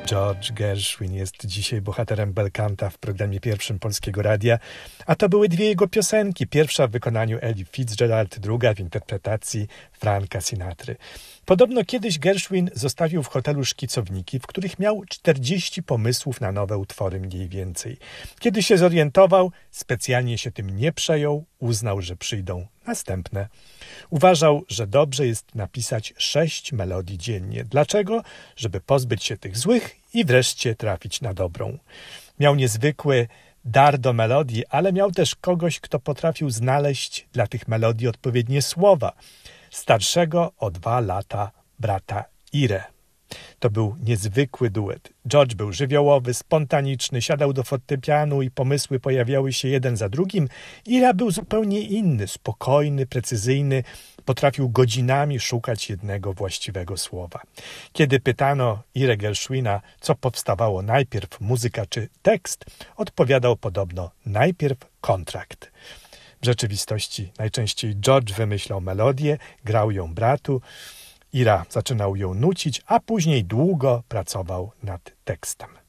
George Gershwin jest dzisiaj bohaterem Belcanta w programie pierwszym Polskiego Radia, a to były dwie jego piosenki. Pierwsza w wykonaniu Ella Fitzgerald, druga w interpretacji Franka Sinatry. Podobno kiedyś Gershwin zostawił w hotelu szkicowniki, w których miał 40 pomysłów na nowe utwory, mniej więcej. Kiedy się zorientował, specjalnie się tym nie przejął, uznał, że przyjdą następne. Uważał, że dobrze jest napisać 6 melodii dziennie. Dlaczego? Żeby pozbyć się tych złych i wreszcie trafić na dobrą. Miał niezwykły dar do melodii, ale miał też kogoś, kto potrafił znaleźć dla tych melodii odpowiednie słowa. Starszego o 2 lata brata Ire. To był niezwykły duet. George był żywiołowy, spontaniczny, siadał do fortepianu i pomysły pojawiały się jeden za drugim. Ira był zupełnie inny, spokojny, precyzyjny, potrafił godzinami szukać jednego właściwego słowa. Kiedy pytano Irę Gershwina, co powstawało najpierw, muzyka czy tekst, odpowiadał podobno najpierw kontrakt. W rzeczywistości najczęściej George wymyślał melodię, grał ją bratu, Ira zaczynał ją nucić, a później długo pracował nad tekstem.